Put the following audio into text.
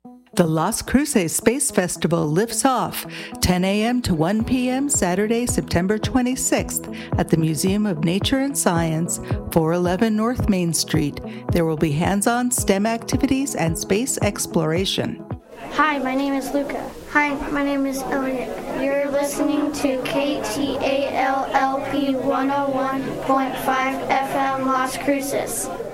The Las Cruces Space Festival lifts off 10 a.m. to 1 p.m. Saturday, September 26th at the Museum of Nature and Science, 411 North Main Street. There will be hands-on STEM activities and space exploration. Hi, my name is Luca. Hi, my name is Elliot. You're listening to KTALLP 101.5 FM Las Cruces.